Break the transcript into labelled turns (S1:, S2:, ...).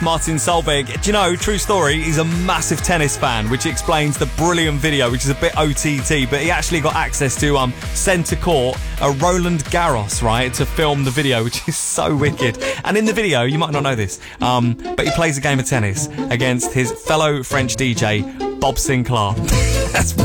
S1: Martin Solveig. Do you know, true story, he's a massive tennis fan, which explains the brilliant video, which is a bit OTT, but he actually got access to centre court, a Roland Garros, right, to film the video, which is so wicked. And in the video, you might not know this, but he plays a game of tennis against his fellow French DJ, Bob Sinclair. That's